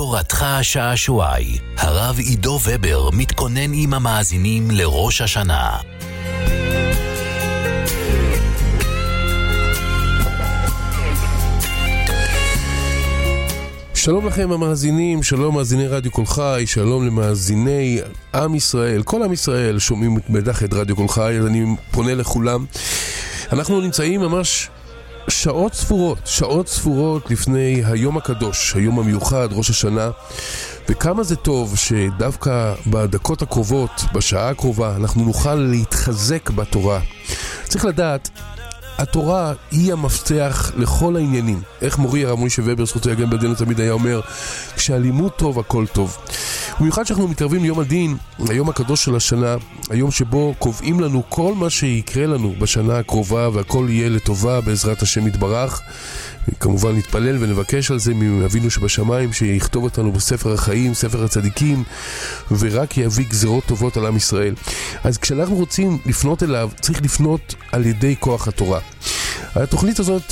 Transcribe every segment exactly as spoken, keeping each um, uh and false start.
תורתך השעשועי, הרב עידו ובר מתכונן עם המאזינים לראש השנה. שלום לכם המאזינים, שלום מאזיני רדיו כל חי, שלום למאזיני עם ישראל, כל עם ישראל שומעים בטח את רדיו כל חי, אז אני פונה לכולם. אנחנו נמצאים ממש שעות ספורות, שעות ספורות לפני היום הקדוש, היום המיוחד, ראש השנה, וכמה זה טוב שדווקא בדקות הקרובות, בשעה הקרובה, אנחנו נוכל להתחזק בתורה. צריך לדעת, התורה היא המפתח לכל העניינים. איך מורי הרב מוישה ובר זכותו יגן בדין תמיד היה אומר, כשהלימוד טוב הכל טוב. במיוחד שאנחנו מתקרבים ליום הדין, היום הקדוש של השנה, היום שבו קובעים לנו כל מה שיקרה לנו בשנה הקרובה, והכל יהיה לטובה בעזרת השם יתברך. כמובן נתפלל ונבקש על זה מאבינו שבשמיים, שיכתוב אותנו בספר החיים, ספר הצדיקים, ורק יביא גזירות טובות על עם ישראל. אז כשאנחנו רוצים לפנות אליו, צריך לפנות על ידי כוח התורה. התוכנית הזאת,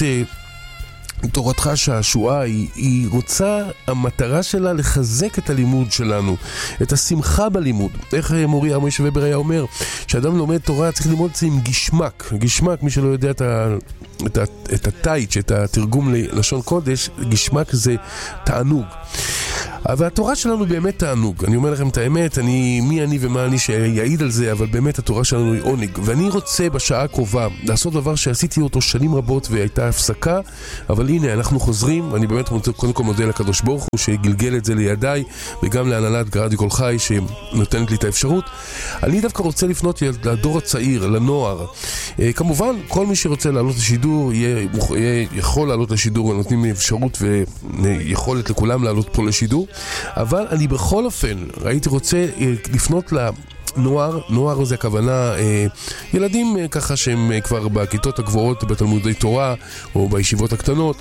תורתך השעשוע, היא, היא רוצה, המטרה שלה לחזק את הלימוד שלנו, את השמחה בלימוד. איך מורי הרב מוישה ובר היה אומר, שאדם לומד תורה צריך ללמוד את זה עם גשמק. גשמק, מי שלא יודע את ה... את, את הטייץ', את התרגום ללשון קודש, גשמק זה תענוג. אבל התורה שלנו באמת תענוג. אני אומר לכם את האמת, אני, מי אני ומה אני שיעיד על זה, אבל באמת התורה שלנו היא עונג. ואני רוצה בשעה הקרובה לעשות דבר שעשיתי אותו שנים רבות והייתה הפסקה, אבל הנה אנחנו חוזרים, ואני באמת רוצה קודם כל מודה לקדוש ברוך הוא שגלגל את זה לידיי, וגם להנהלת רדיו כל חי שנותנת לי את האפשרות. אני דווקא רוצה לפנות לדור הצעיר, לנוער. כמובן, כל מי שרוצה לעלות לשידור, יהיה, יהיה, יכול לעלות לשידור, ונותנים אפשרות ויכולת לכולם לעלות פה לשידור. אבל אני בכל אופן הייתי רוצה לפנות לנוער, נוער זה הכוונה ילדים ככה שהם כבר בכיתות הגבוהות בתלמודי תורה או בישיבות הקטנות.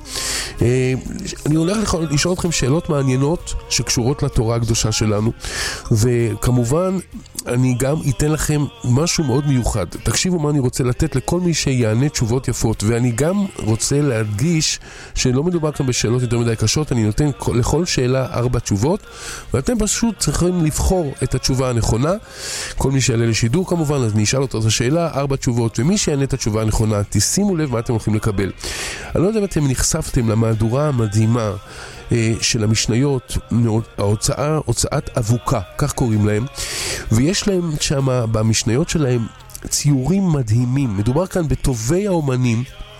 אני הולך לשאול אתכם שאלות מעניינות שקשורות לתורה הקדושה שלנו, וכמובן אני גם אתן לכם משהו מאוד מיוחד. תקשיבו מה אני רוצה לתת לכל מי שיענה תשובות יפות, ואני גם רוצה להדגיש שלא מדובר כאן בשאלות יותר מדי קשות, אני נותן לכל שאלה ארבע תשובות, ואתם פשוט צריכים לבחור את התשובה הנכונה. כל מי שיעלה לשידור כמובן, אז אני אשאל אותו את השאלה, ארבע תשובות, ומי שיענה את התשובה הנכונה, תשימו לב מה אתם הולכים לקבל. אני לא יודע אם אתם נחשפתם למהדורה המדהימה של המשניות, ההוצאה, הוצאת אבוקה, כך קוראים להם, ויש להם שם במשניות שלהם ציורים מדהימים. מדובר כאן בטובי האומנים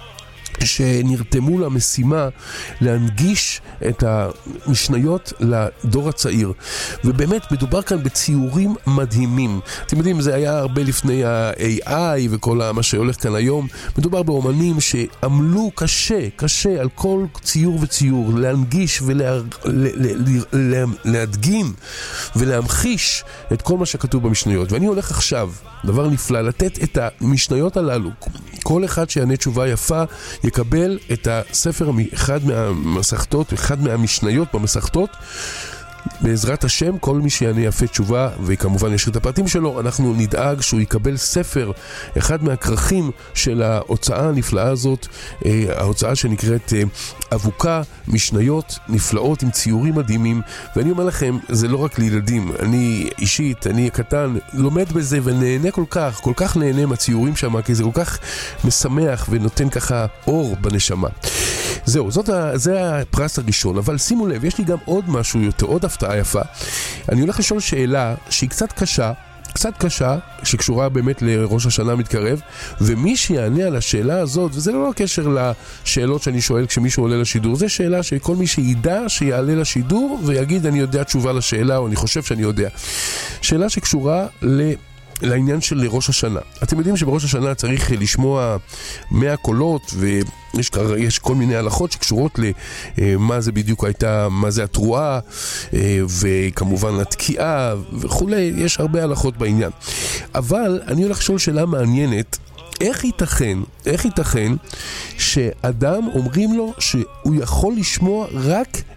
שנרתמו למשימה להנגיש את המשניות לדור הצעיר, ובאמת מדובר כאן בציורים מדהימים. אתם יודעים, זה היה הרבה לפני ה-איי איי וכל מה שהולך כאן היום. מדובר באומנים שעמלו קשה, קשה על כל ציור וציור להנגיש ולהדגים ולהמחיש את כל מה שכתוב במשניות. ואני הולך עכשיו, דבר נפלא, לתת את המשניות הללו. כל אחד שיענה תשובה יפה יקבל את הספר מאחד מהמסכתות, אחד מהמשניות במסכתות. בעזרת השם, כל מי שיענה יפה תשובה, וכמובן יש את הפרטים שלו, אנחנו נדאג שהוא יקבל ספר, אחד מהכרכים של ההוצאה הנפלאה הזאת, ההוצאה שנקראת אבוקה, משניות נפלאות עם ציורים מדהימים. ואני אומר לכם, זה לא רק לילדים, אני אישית, אני הקטן, לומד בזה ונהנה כל כך, כל כך נהנה מהציורים שם, כי זה כל כך משמח ונותן ככה אור בנשמה. זהו, זאת ה, זה הפרס הראשון, אבל שימו לב, יש לי גם עוד משהו יותר, עוד הפתעה יפה. אני הולך לשאול שאלה שהיא קצת קשה, קצת קשה, שקשורה באמת לראש השנה מתקרב, ומי שיענה על השאלה הזאת, וזה לא קשר לשאלות שאני שואל כשמישהו עולה לשידור, זה שאלה שכל מי שידע שיעלה לשידור ויגיד אני יודע תשובה לשאלה, או אני חושב שאני יודע. שאלה שקשורה ל... לעניין של ראש השנה. אתם יודעים שבראש השנה צריך לשמוע מאה קולות, ויש יש כל מיני הלכות שקשורות למה זה בדיוק הייתה, מה זה התרועה, וכמובן התקיעה וכולי, יש הרבה הלכות בעניין. אבל אני הולך לשאול שאלה מעניינת, איך ייתכן, איך ייתכן שאדם אומרים לו שהוא יכול לשמוע רק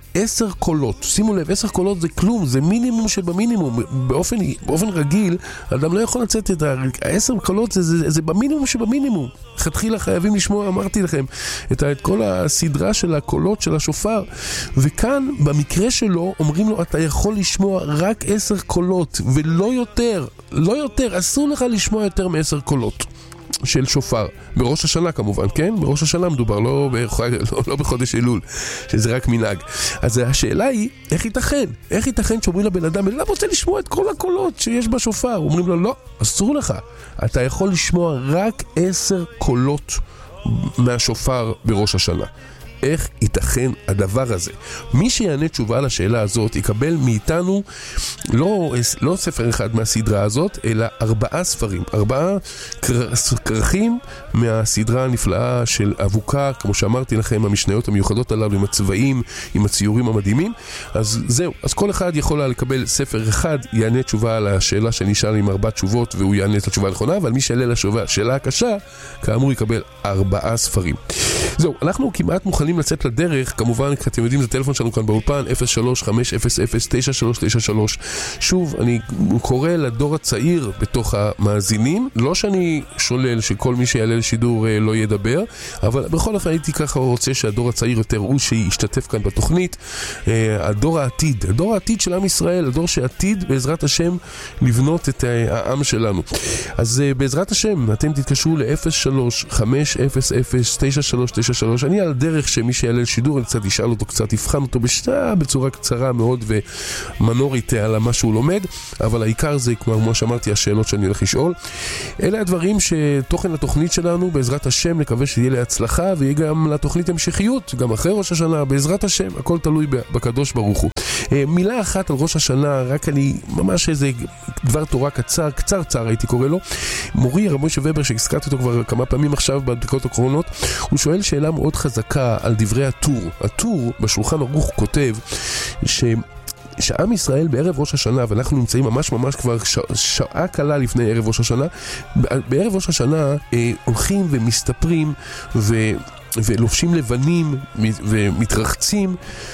עשר קולות. שימו לב, עשר קולות זה כלום, זה מינימום שבמינימום. באופן, באופן רגיל, אדם לא יכול לצאת את העשר קולות, זה, זה, זה במינימום שבמינימום. חתחילה חייבים לשמוע, אמרתי לכם, את, את כל הסדרה של הקולות של השופר. וכאן, במקרה שלו, אומרים לו, אתה יכול לשמוע רק עשר קולות, ולא יותר, לא יותר, אסור לך לשמוע יותר מעשר קולות. של שופר, בראש השנה כמובן, כן? בראש השנה מדובר, לא, בחוד... לא, לא בחודש אלול, שזה רק מנהג. אז השאלה היא, איך ייתכן? איך ייתכן שאומרים לבן אדם, אני לא רוצה לשמוע את כל הקולות שיש בשופר? אומרים לו, לא, אסור לך. אתה יכול לשמוע רק עשר קולות מהשופר בראש השנה. איך ייתכן הדבר הזה? מי שיענה תשובה לשאלה הזאת יקבל מאיתנו לא, לא ספר אחד מהסדרה הזאת, אלא ארבעה ספרים, ארבעה כרכים מהסדרה הנפלאה של אבוקה, כמו שאמרתי לכם, המשניות המיוחדות הללו עם הצבעים, עם הציורים המדהימים. אז זהו, אז כל אחד יכול לקבל ספר אחד, יענה תשובה על השאלה שנשאל עם ארבע תשובות, והוא יענה את התשובה הנכונה, אבל מי שיענה לשאלה הקשה, כאמור יקבל ארבעה ספרים. זהו, אנחנו כמעט מוכנים לצאת לדרך, כמובן, אתם יודעים, זה טלפון שלנו כאן באולפן, אפס שלוש חמש אפס אפס תשע שלוש תשע שלוש. שוב, אני קורא לדור הצעיר בתוך המאזינים, לא שאני שולל שכל מי שיעלה לשידור לא ידבר, אבל בכל אופן הייתי ככה רוצה שהדור הצעיר יותר הוא שישתתף כאן בתוכנית. הדור העתיד, הדור העתיד של עם ישראל, הדור שעתיד בעזרת השם לבנות את העם שלנו. אז בעזרת השם, אתם תתקשרו ל-אפס שלוש חמש אפס אפס תשע שלוש תשע שלוש. אני על דרך שמי שיעלה לשידור, אני קצת ישאל אותו, קצת יבחן אותו בשתה, בצורה קצרה מאוד ומנורית על מה שהוא לומד, אבל העיקר זה, כמו שאמרתי, השאלות שאני הולך לשאול. אלה הדברים שתוכן התוכנית שלנו, בעזרת השם, נקווה שיהיה להצלחה, ויהיה גם לתוכנית המשכיות, גם אחרי ראש השנה, בעזרת השם, הכל תלוי בקדוש ברוך הוא. מילה אחת על ראש השנה, רק אני, ממש איזה דבר תורה קצר, קצר צר הייתי קורא לו. מורי רב משה ובר, שהזכרתי אותו כבר כמה פעמים עכשיו בדקות הקרונות, הוא שואל שאלה מאוד חזקה על דברי הטור. הטור בשולחן ערוך כותב ש... שעם ישראל בערב ראש השנה, ואנחנו נמצאים ממש ממש כבר ש... שעה קלה לפני ערב ראש השנה, בערב ראש השנה אה, הולכים ומסתפרים ו... ולובשים לבנים ומתרחצים.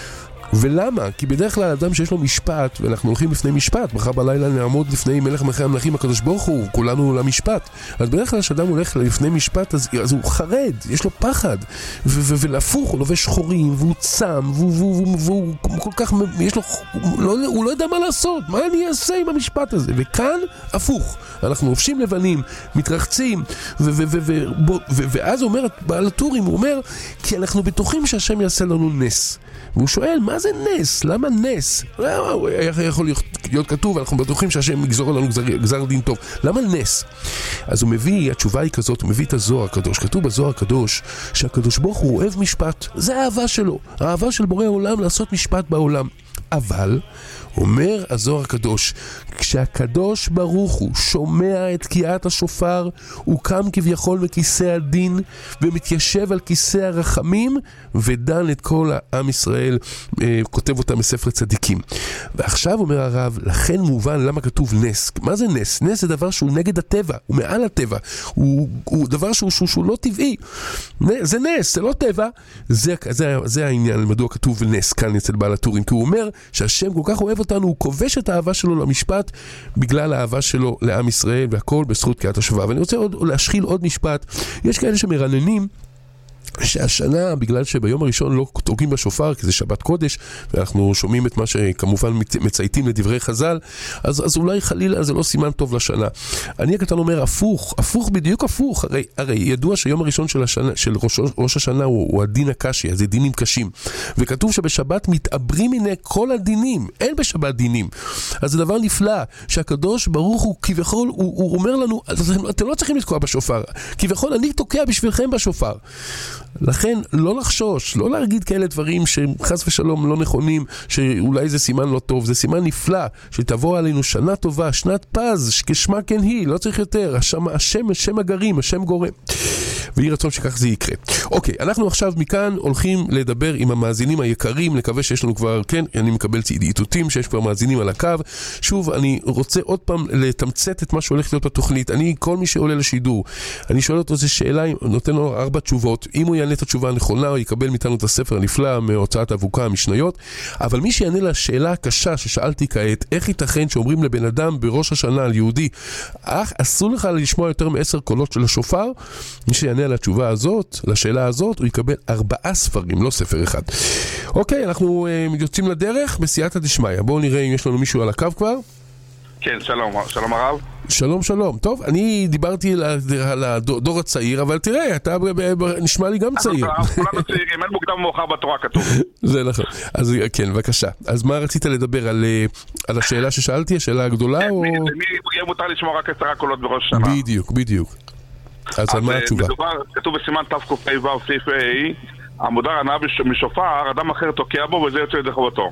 ולמה? כי בדרך כלל אדם שיש לו משפט, ואנחנו הולכים לפני משפט, מחר בלילה נעמוד לפני מלך מלכי המלכים הקדוש ברוך הוא, כולנו למשפט. אז בדרך כלל כשאדם הולך לפני משפט, אז, אז הוא חרד, יש לו פחד, ו- ו- ולהפוך, הוא לובש שחורים, והוא צם, והוא, והוא, והוא, והוא, והוא כל כך, יש לו, הוא לא, הוא לא יודע מה לעשות, מה אני אעשה עם המשפט הזה? וכאן, הפוך, אנחנו לובשים לבנים, מתרחצים, ו- ו- ו- ו- ו- ו- ואז הוא אומר, בעל הטורים, הוא אומר, כי אנחנו בטוחים שהשם יעשה לנו נס. והוא שואל, מה זה נס? למה נס? הוא יכול להיות, להיות כתוב, אנחנו בטוחים שהשם יגזור לנו גזר, גזר דין טוב. למה נס? אז הוא מביא, התשובה היא כזאת, הוא מביא את הזוהר הקדוש. כתוב בזוהר הקדוש שהקדוש ברוך הוא אוהב משפט. זה האהבה שלו. האהבה של בורא העולם לעשות משפט בעולם. אבל, אומר הזוהר הקדוש, כשהקדוש ברוך הוא שומע את תקיעת השופר, הוא קם כביכול מכיסא הדין ומתיישב על כיסא הרחמים ודן את כל העם ישראל, אה, כותב אותם בספר צדיקים. ועכשיו אומר הרב, לכן מובן למה כתוב נס. מה זה נס? נס זה דבר שהוא נגד הטבע, הוא מעל הטבע, הוא, הוא דבר שהוא, שהוא, שהוא לא טבעי. זה נס, זה לא טבע. זה, זה, זה העניין, מדוע כתוב נס כאן אצל בעל הטורים, כי הוא אומר שהשם כל כך אוהב אותנו, הוא כובש את האהבה שלו למשפט בגלל האהבה שלו לעם ישראל, והכל בזכות תקיעת השופר. ואני רוצה עוד, להשחיל עוד משפט. יש כאלה שמרננים שהשנה, בגלל שביום הראשון לא תוקעים בשופר, כי זה שבת קודש, ואנחנו שומעים את מה שכמובן מצייתים לדברי חז"ל, אז, אז אולי חלילה זה לא סימן טוב לשנה. אני הקטן אומר, הפוך, הפוך, בדיוק הפוך. הרי, הרי ידוע שיום הראשון של, השנה, של ראש, ראש השנה הוא, הוא הדין הקשי, אז זה דינים קשים. וכתוב שבשבת מתעברים מיני כל הדינים, אין בשבת דינים. אז זה דבר נפלא, שהקדוש ברוך הוא כביכול, הוא, הוא אומר לנו, אתם לא צריכים לתקוע בשופר, כביכול אני תוקע בשבילכם בשופר. לכן לא לחשוש, לא להגיד כאלה דברים שחס ושלום לא נכונים, שאולי זה סימן לא טוב, זה סימן נפלא, שתבוא עלינו שנה טובה, שנת פז, כשמה כן היא, לא צריך יותר, השם, השם, השם הגרים, השם גורם. ויהי רצון שכך זה יקרה. אוקיי, אנחנו עכשיו מכאן הולכים לדבר עם המאזינים היקרים, לקווה שיש לנו כבר, כן, אני מקבל איתותים שיש כבר מאזינים על הקו. שוב, אני רוצה עוד פעם לתמצת את מה שהולך להיות בתוכנית. אני, כל מי שעולה לשידור, אני שואל אותו איזה שאלה, נותן לו ארבע תשובות. אם הוא יענה את התשובה הנכונה, הוא יקבל מאיתנו את הספר הנפלא מהוצאת אבוקה, המשניות. אבל מי שיענה לשאלה הקשה ששאלתי כעת, איך ייתכן שאומרים לבן אדם בראש השנה על יהודי, אך אסור לך לשמוע יותר מעשר קולות של השופר? מי שיענה על התשובה הזאת, לשאלה הזאת, הוא יקבל ארבעה ספרים, לא ספר אחד. אוקיי, אנחנו uh, יוצאים לדרך בסייעתא דשמיא. בואו נראה אם יש לנו מישהו על הקו כבר. כן, שלום, שלום הרב. שלום, שלום. טוב, אני דיברתי על הדור הצעיר, אבל תראה, אתה נשמע לי גם צעיר. כולנו צעירים, אין מוקדם ומאוחר בתורה כתוב. זה נכון. אז כן, בבקשה. אז מה רצית לדבר על השאלה ששאלתי, השאלה הגדולה או... למי יהיה מותר לשמוע רק עשרה קולות בראש השנה? בדיוק, בדיוק. אז על מה התשובה? כתוב בסימן תקפ"ו סעיף ה', המודר הנאה משופר, אדם אחר תוקע בו וזה יוצא ידי חובתו.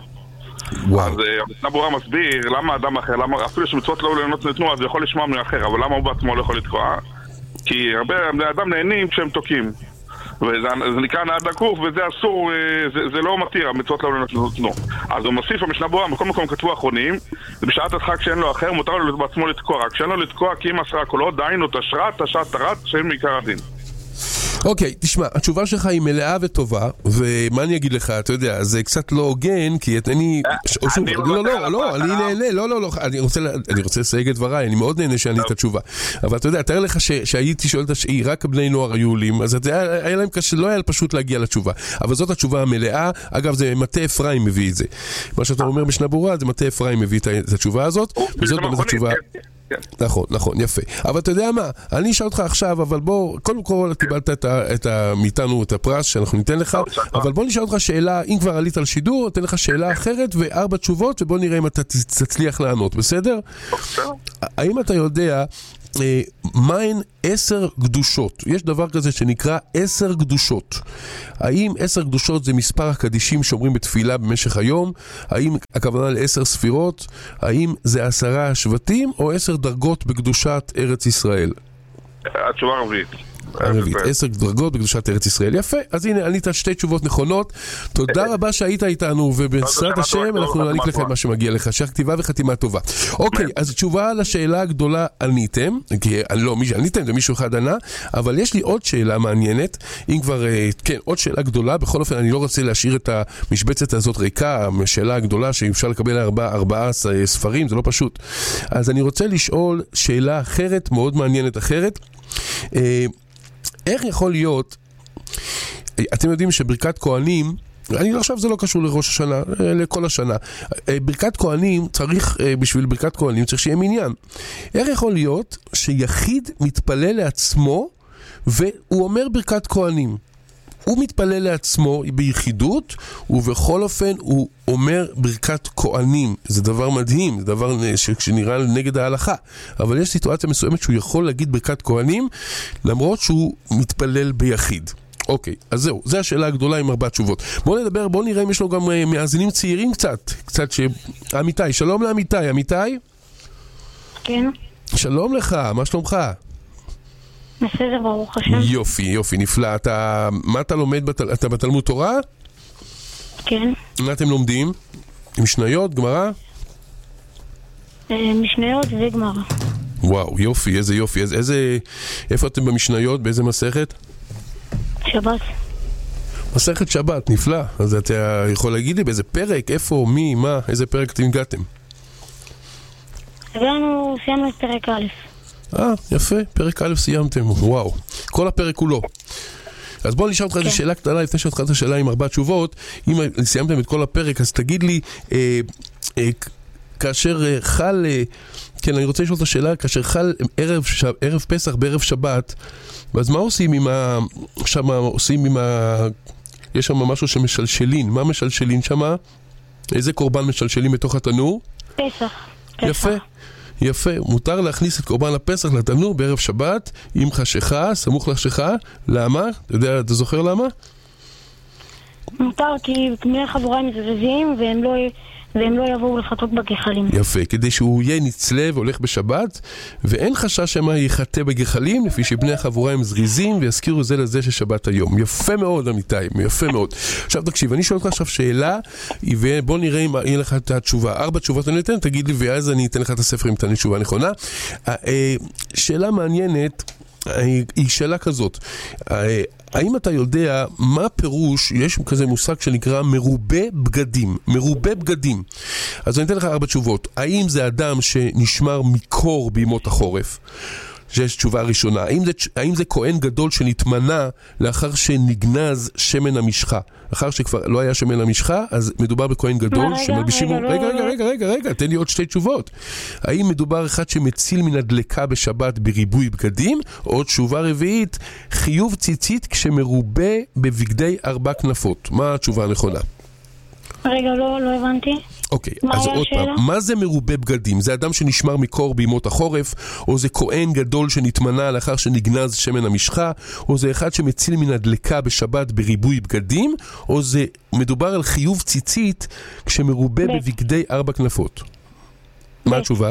אז המשנה ברורה מסביר למה אדם אחר, למה אפילו שמצוות לא ליהנות ניתנו, אז הוא יכול לשמוע מאחר, אבל למה הוא בעצמו לא יכול לתקוע? כי הרבה בני אדם נהנים כשהם תוקעים, וזה נקרא נאה דקוף, וזה אסור, זה, זה לא מתיר, המצוות לא ליהנות ניתנו. אז הוא מוסיף המשנה ברורה, בכל מקום כתבו אחרונים, בשעת הדחק שאין לו אחר, מותר לו בעצמו לתקוע, רק שאין לו לתקוע כי אם עשרה קולות, דהיינו תשרת, תשת, תרת, שהם מעיקר הדין. אוקיי, תשמע, התשובה שלך היא מלאה וטובה, ומה אני אגיד לך, אתה יודע, זה קצת לא הוגן, כי אני... לא, לא, לא, אני נהנה, לא, לא, לא, אני רוצה לסייג את דבריי, אני מאוד נהנה שאני את התשובה. אבל אתה יודע, תאר לך שהייתי שואל את השאי, רק בני נוער היו עולים, אז היה להם קשה, לא היה פשוט להגיע לתשובה. אבל זאת התשובה המלאה, אגב, זה מטה אפרים מביא את זה. מה שאתה אומר משנה ברורה, זה מטה אפרים מביא את התשובה הזאת, וזאת באמת התשובה... נכון, נכון, יפה. אבל אתה יודע מה, אני אשאל אותך עכשיו, אבל בוא, קודם כל קיבלת את מאיתנו את הפרס שאנחנו ניתן לך, אבל בוא נשאל אותך שאלה, אם כבר עלית על שידור, ניתן לך שאלה אחרת וארבע תשובות, ובוא נראה אם אתה תצליח לענות, בסדר? האם אתה יודע מהן עשר קדושות? יש דבר כזה שנקרא עשר קדושות. האם עשר קדושות זה מספר הקדישים שאומרים בתפילה במשך היום? האם הכוונה לעשר ספירות? האם זה עשרה שבטים או עשר דרגות בקדושת ארץ ישראל? התשובה רביעית. הרביעית, עשר דרגות בקדושת ארץ ישראל. יפה, אז הנה, ענית שתי תשובות נכונות. תודה רבה שהיית איתנו, ובעזרת השם אנחנו נעניק לך מה שמגיע לך. שייך כתיבה וחתימה טובה. אוקיי, אז תשובה לשאלה הגדולה עניתם, כי לא, מי שעניתם זה מישהו אחד ענה, אבל יש לי עוד שאלה מעניינת, אם כבר, כן, עוד שאלה גדולה, בכל אופן אני לא רוצה להשאיר את המשבצת הזאת ריקה, השאלה הגדולה שאפשר לקבל ארבעה ספרים, זה לא פשוט. אז אני רוצה לשאול שאלה אחרת, מאוד מעניינת אחרת. איך יכול להיות, אתם יודעים שברכת כהנים, אני עכשיו זה לא קשור לראש השנה, לכל השנה, ברכת כהנים צריך, בשביל ברכת כהנים צריך שיהיה מניין. איך יכול להיות שיחיד מתפלל לעצמו והוא אומר ברכת כהנים? הוא מתפלל לעצמו ביחידות, ובכל אופן הוא אומר ברכת כהנים. זה דבר מדהים, זה דבר שנראה נגד ההלכה. אבל יש סיטואציה מסוימת שהוא יכול להגיד ברכת כהנים, למרות שהוא מתפלל ביחיד. אוקיי, אז זהו, זו השאלה הגדולה עם ארבע תשובות. בואו נדבר, בואו נראה אם יש לו גם מאזינים צעירים קצת. קצת ש... אמיתי, שלום לאמיתי, אמיתי? כן. שלום לך, מה שלומך? בסדר, ברוך השם. יופי, יופי, נפלא. אתה, מה אתה לומד? בתל... אתה בתלמוד תורה? כן. מה אתם לומדים? משניות, גמרא? משניות וגמרא. וואו, יופי, איזה יופי. איזה, איזה... איפה אתם במשניות? באיזה מסכת? שבת. מסכת שבת, נפלא. אז אתה יכול להגיד לי באיזה פרק? איפה, מי, מה? איזה פרק אתם הגעתם? הגענו, סיימנו את פרק א'. אה, יפה, פרק א' סיימתם, וואו, כל הפרק הוא לא. אז בוא נשאל אותך איזו שאלה קטנה, לפני שאותך את השאלה עם ארבע תשובות, אם סיימתם את כל הפרק, אז תגיד לי, אה, אה, כאשר אה, חל, אה, כן, אני רוצה לשאול את השאלה, כאשר חל ערב, ש... ערב פסח בערב שבת, אז מה עושים עם ה... שמה עושים עם ה... יש שם משהו שמשלשלין, מה משלשלין שמה? איזה קורבן משלשלים בתוך התנור? פסח. יפה. יפה, מותר להכניס את קורבן הפסח לתנור בערב שבת עם חשיכה, סמוך לחשיכה. למה? אתה יודע, אתה זוכר למה? מותר כי בני חבורה הם מזרזים והם לא, והם לא יבואו לחטות בגחלים. יפה, כדי שהוא יהיה נצלה והולך בשבת, ואין חשש שמה יחטא בגחלים, לפי שבני החבורה הם זריזים ויזכירו זה לזה ששבת היום. יפה מאוד, אמיתי, יפה מאוד. עכשיו תקשיב, אני שואל אותך עכשיו שאלה, ובוא נראה אם יהיה לך את התשובה. ארבע תשובות אני אתן, תגיד לי, ואז אני אתן לך את הספר אם תענה תשובה נכונה. שאלה מעניינת, היא שאלה כזאת. האם אתה יודע מה פירוש, יש כזה מושג שנקרא מרובה בגדים, מרובה בגדים. אז אני אתן לך ארבע תשובות. האם זה אדם שנשמר מקור בימות החורף? שיש תשובה ראשונה. האם זה, האם זה כהן גדול שנתמנה לאחר שנגנז שמן המשחה? אחר שכבר לא היה שמן המשחה, אז מדובר בכהן גדול שמלבישים... רגע, רגע, רגע, רגע, רגע, רגע, תן לי עוד שתי תשובות. האם מדובר אחד שמציל מן הדלקה בשבת בריבוי בגדים? או תשובה רביעית, חיוב ציצית כשמרובה בבגדי ארבע כנפות. מה התשובה הנכונה? רגע, לא, לא הבנתי. אוקיי, אז עוד פעם, מה זה מרובה בגדים? זה אדם שנשמר מקור בימות החורף, או זה כהן גדול שנתמנה לאחר שנגנז שמן המשחה, או זה אחד שמציל מן הדלקה בשבת בריבוי בגדים, או זה מדובר על חיוב ציצית כשמרובה בבגדי ארבע כנפות. מה התשובה?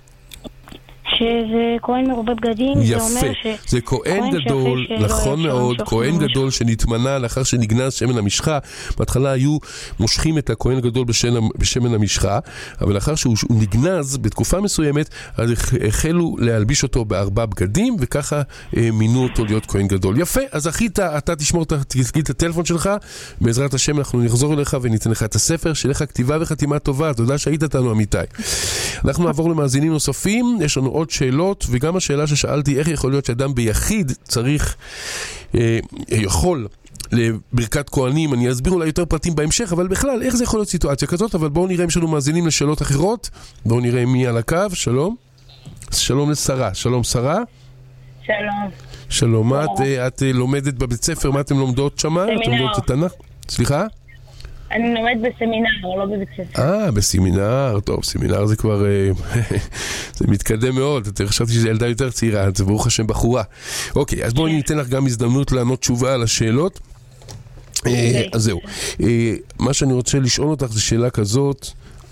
שזה כהן מרובה בגדים, יפה, זה אומר ש... זה כהן גדול, נכון מאוד, כהן גדול שנתמנה לאחר שנגנז שמן המשחה. בהתחלה היו מושכים את הכהן הגדול בשמן המשחה, אבל לאחר שהוא נגנז בתקופה מסוימת, אז החלו להלביש אותו בארבע בגדים, וככה מינו אותו להיות כהן גדול. יפה, אז אחי, אתה תשמור את הטלפון שלך, בעזרת השם אנחנו נחזור אליך וניתן לך את הספר, שלך כתיבה וחתימה טובה, תודה שהיית איתנו אמיתי. אנחנו נעבור למאזינים נוספים, יש לנו עוד שאלות, וגם השאלה ששאלתי, איך יכול להיות שאדם ביחיד צריך, אה, יכול לברכת כהנים, אני אסביר אולי יותר פרטים בהמשך, אבל בכלל, איך זה יכול להיות סיטואציה כזאת? אבל בואו נראה אם יש לנו מאזינים לשאלות אחרות, בואו נראה מי על הקו, שלום. שלום לשרה, שלום שרה. שלום. שלום, מה את, את לומדת בבית ספר, מה אתם לומדות שמה? סמינר. אתם לומדות את תנ"ך? סליחה? אני לומד בסמינר, לא בבית ספר. אה, בסמינר, טוב, סמינר זה כבר, זה מתקדם מאוד, אתה חשבתי שזה ילדה יותר צעירה, זה ברוך השם בחורה. אוקיי, אז בואי ניתן לך גם הזדמנות לענות תשובה על השאלות. אז זהו, מה שאני רוצה לשאול אותך זה שאלה כזאת,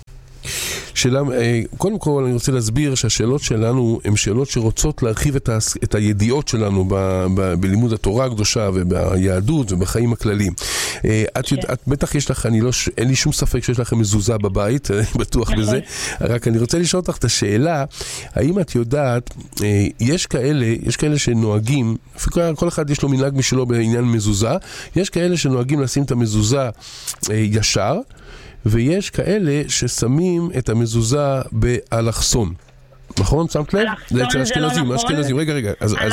שאלה, קודם כל אני רוצה להסביר שהשאלות שלנו הן שאלות שרוצות להרחיב את, ה, את הידיעות שלנו ב, ב, בלימוד התורה הקדושה וביהדות ובחיים הכלליים. את, את בטח יש לך, אני לא, אין לי שום ספק שיש לכם מזוזה בבית, אני בטוח בזה, רק אני רוצה לשאול אותך את השאלה, האם את יודעת, יש כאלה, יש כאלה שנוהגים, כל אחד יש לו מנהג משלו בעניין מזוזה, יש כאלה שנוהגים לשים את המזוזה ישר, ויש כאלה ששמים את המזוזה באלכסון. נכון? שמת לב? זה אצל אשכנזים, אשכנזים. רגע, רגע.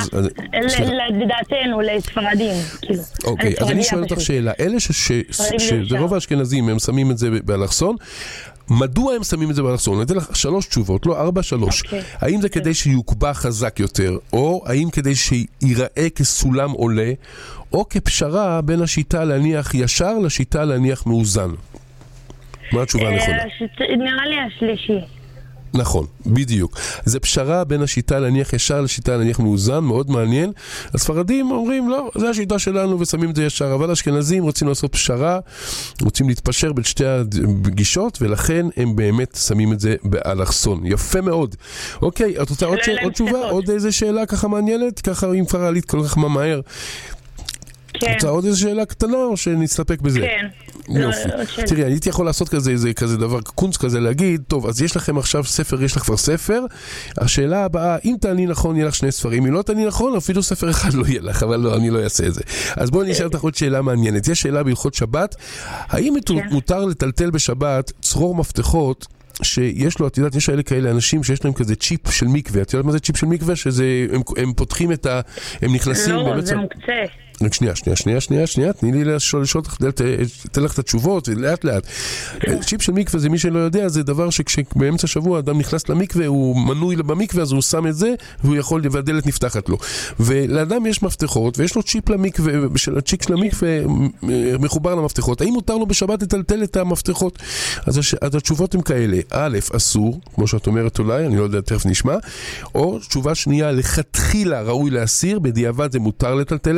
לדעתנו, לספרדים. אוקיי, אז אני שואל אותך שאלה. אלה שרוב האשכנזים הם שמים את זה באלכסון, מדוע הם שמים את זה באלכסון? אני אתן לך שלוש תשובות, לא ארבע, שלוש. האם זה כדי שיוקבע חזק יותר, או האם כדי שיראה כסולם עולה, או כפשרה בין השיטה להניח ישר לשיטה להניח מאוזן? מה התשובה הנכונה? נראה לי השלישי. נכון, בדיוק. זה פשרה בין השיטה להניח ישר לשיטה להניח מאוזן, מאוד מעניין. הספרדים אומרים, לא, זה השיטה שלנו ושמים את זה ישר, אבל האשכנזים רוצים לעשות פשרה, רוצים להתפשר בין שתי הגישות, ולכן הם באמת שמים את זה באלכסון. יפה מאוד. אוקיי, את רוצה עוד, ש... עוד תשובה? עוד איזה שאלה ככה מעניינת? ככה אם כבר עלית כל כך מה מהר. כן. רוצה עוד איזו שאלה קטנה או שנסתפק בזה? כן. יופי. תראי, אני הייתי יכול לעשות כזה, איזה כזה דבר, קונץ כזה להגיד, טוב, אז יש לכם עכשיו ספר, יש לך כבר ספר, השאלה הבאה, אם תעני נכון, יהיה לך שני ספרים, אם לא תעני נכון, אפילו ספר אחד לא יהיה לך, אבל לא, אני לא אעשה את זה. אז בואי נשאל אותך עוד שאלה מעניינת. יש שאלה בהלכות שבת, האם מותר לטלטל בשבת צרור מפתחות, שיש לו, את יודעת, יש האלה כאלה אנשים שיש להם כזה צ'יפ של מקווה, את יודעת מה זה צ'יפ של מקווה? שזה, הם, הם פותחים את ה... הם נכנסים... לא, זה מוקצה. שנייה, שנייה, שנייה, שנייה, שנייה, תני לי לשאול, לשאול אותך, תן לך את התשובות, לאט לאט. צ'יפ של מקווה זה מי שלא יודע, זה דבר שכשבאמצע שבוע אדם נכנס למקווה, הוא מנוי במקווה, אז הוא שם את זה, והוא יכול, והדלת נפתחת לו. ולאדם יש מפתחות, ויש לו צ'יפ למקווה, הצ'יק של המקווה מחובר למפתחות. האם מותר לו בשבת לטלטל את המפתחות? אז, אז התשובות הן כאלה. א', אסור, כמו שאת אומרת אולי, אני לא יודע, תכף נשמע. או תשובה שנייה, לכתחילה ראוי להסיר, בדיעבד זה מותר לטלטל את זה.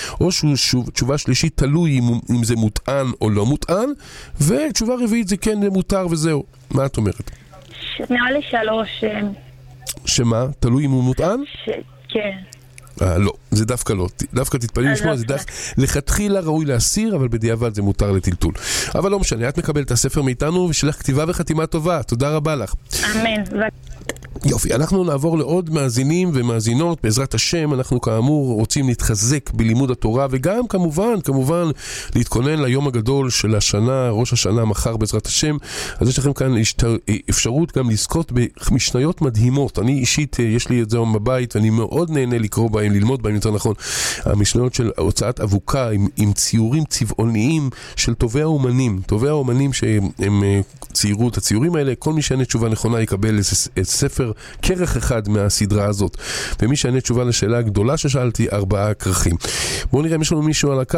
או שוב, תשובה שלישית תלוי אם, אם זה מוטען או לא מוטען, ותשובה רביעית זה כן מותר וזהו. מה את אומרת? נראה לי שלוש. שמה? תלוי אם הוא מוטען? ש... כן. אה, לא, זה דווקא לא. דווקא תתפלאי לשמוע, זה דווקא לכתחילה ראוי להסיר, אבל בדיעבד זה מותר לטלטול. אבל לא משנה, את מקבלת את הספר מאיתנו, ושלך כתיבה וחתימה טובה. תודה רבה לך. אמן. יופי, אנחנו נעבור לעוד מאזינים ומאזינות, בעזרת השם. אנחנו כאמור רוצים להתחזק בלימוד התורה, וגם כמובן, כמובן להתכונן ליום הגדול של השנה, ראש השנה מחר בעזרת השם. אז יש לכם כאן אפשרות גם לזכות במשניות מדהימות. אני אישית, יש לי את זה בבית, ואני מאוד נהנה לקרוא בהם, ללמוד בהם יותר נכון. המשניות של הוצאת אבוקה עם, עם ציורים צבעוניים של טובי האומנים, טובי האומנים שהם ציירו את הציורים האלה. כל מי שענה תשובה נכונה יקבל את ספר כרך אחד מהסדרה הזאת. ומי שענה תשובה לשאלה הגדולה ששאלתי, ארבעה כרכים. בואו נראה אם יש לנו מישהו על הקו.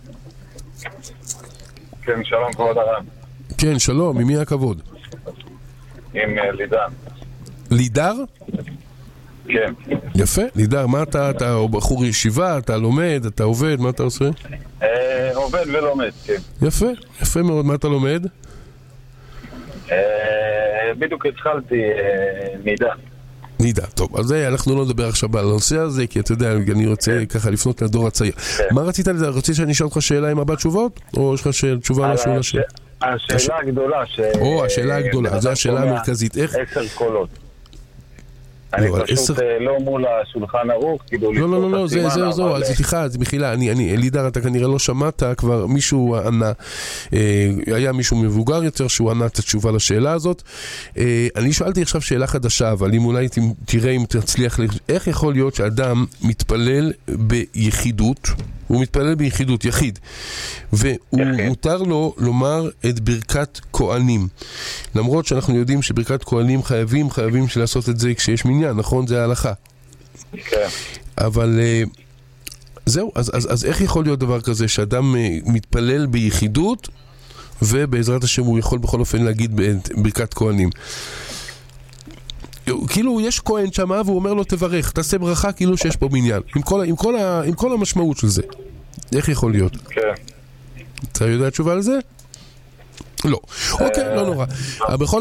כן, שלום כבוד הרב. כן, שלום, ממי הכבוד? עם לידר. לידר? כן. יפה, לידר, מה אתה, אתה בחור ישיבה, אתה לומד, אתה עובד, מה אתה עושה? אה, עובד ולומד, כן. יפה, יפה מאוד, מה אתה לומד? אה, בדיוק התחלתי אה, נידה. נידה, טוב, אז אנחנו לא נדבר עכשיו על הנושא הזה, כי אתה יודע, אני רוצה ככה לפנות לדור הצעיר. מה רצית לזה? רצית שאני אשאל אותך שאלה עם ארבע תשובות? או יש לך תשובה משהו לשאלה? השאלה הגדולה ש... או, השאלה הגדולה, זו השאלה המרכזית. איך? עשר קולות. אני פשוט לא מול השולחן ערוך, כאילו... לא, לא, לא, זה, זה, זו, אז סליחה, אז מחילה, אני, אני, לידר, אתה כנראה לא שמעת, כבר מישהו ענה, היה מישהו מבוגר יותר שהוא ענה את התשובה לשאלה הזאת. אני שאלתי עכשיו שאלה חדשה, אבל אם אולי תראה אם תצליח, איך יכול להיות שאדם מתפלל ביחידות, הוא מתפלל ביחידות, יחיד, ומותר לו לומר את ברכת כהנים, למרות שאנחנו יודעים שברכת כהנים חייבים, חייבים לעשות את זה כשיש מניין, נכון? זה ההלכה. כן. אבל זהו, אז, אז, אז איך יכול להיות דבר כזה שאדם מתפלל ביחידות, ובעזרת השם הוא יכול בכל אופן להגיד ברכת כהנים? כאילו יש כהן שמה והוא אומר לו תברך, תעשה ברכה כאילו שיש פה מניין, עם כל, עם כל, עם כל המשמעות של זה. איך יכול להיות? כן. אתה יודע תשובה על זה? לא. אוקיי, לא נורא. בכל